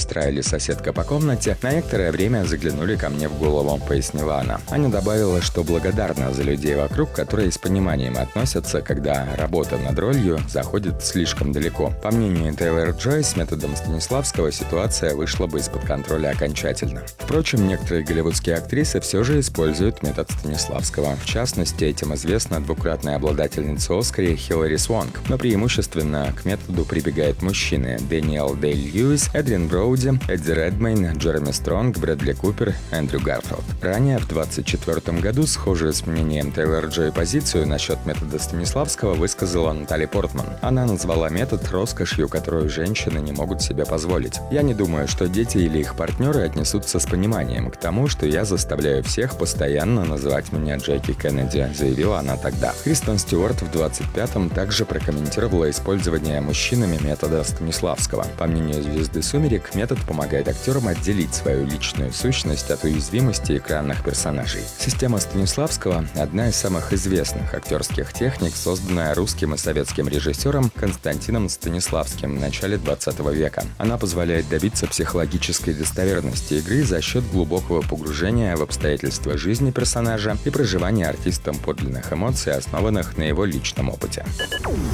сестра или соседка по комнате, на некоторое время заглянули ко мне в голову», — пояснила она. Аня добавила, что благодарна за людей вокруг, которые с пониманием относятся, когда работа над ролью заходит слишком далеко. По мнению Тейлор-Джой, с методом Станиславского ситуация вышла бы из-под контроля окончательно. Впрочем, некоторые голливудские актрисы все же используют метод Станиславского. В частности, этим известна двукратная обладательница Оскара Хилари Свонг. Но преимущественно к методу прибегают мужчины: Дэниел Дэй-Льюис, Эдриан Броуди, Эдди Редмейн, Джереми Стронг, Брэдли Купер, Эндрю Гарфилд. Ранее, в 2024 году, схожую с мнением Тейлор-Джой позицию насчет метода Станиславского высказала Натали Портман. Она назвала метод роскошью, которую женщины не могут себе позволить. «Я не думаю, что дети или их партнеры отнесутся с пониманием к тому, что я заставляю всех постоянно называть меня Джеки Кеннеди», — заявила она тогда. Кристен Стюарт в 25-м также прокомментировала использование мужчинами метода Станиславского. По мнению звезды «Сумерек», метод помогает актерам отделить свою личную сущность от уязвимости экранных персонажей. Система Станиславского – одна из самых известных актерских техник, созданная русским и советским режиссером Константином Станиславским в начале 20 века. Она позволяет добиться психологической достоверности игры за счет глубокого погружения в обстоятельства жизни персонажа и проживания артистом подлинных эмоций, основанных на его личном опыте.